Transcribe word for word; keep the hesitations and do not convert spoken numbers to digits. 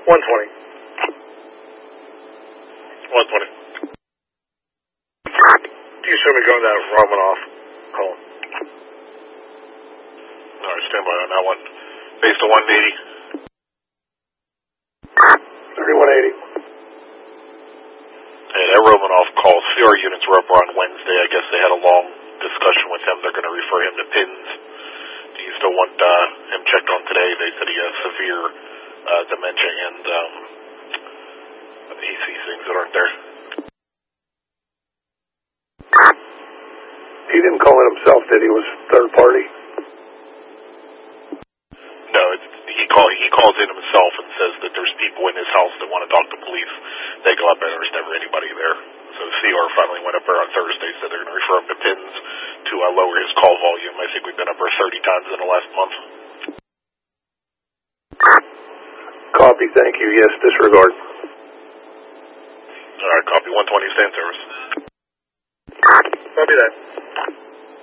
one twenty. one twenty. Do you assume you're going down Romanoff? Call him. All right, stand by on that one. Base to one eighty. thirty-one eighty. Hey, that Romanoff call, C R units were up on Wednesday. I guess they had a long discussion with him. They're going to refer him to P I N S. Do you still want uh, him checked on today? They said he has severe uh, dementia and um, he sees things that aren't there. He didn't call it himself, did he? It was third party? No, it's, he, call, he calls in himself and says that there's people in his house that want to talk to police. They go up there, there's never anybody there. So C R finally went up there on Thursday, said they're going to refer him to P I N S to uh, lower his call volume. I think we've been up there thirty times in the last month. Copy, thank you. Yes, disregard. All right, copy one twenty, stand service. Copy that.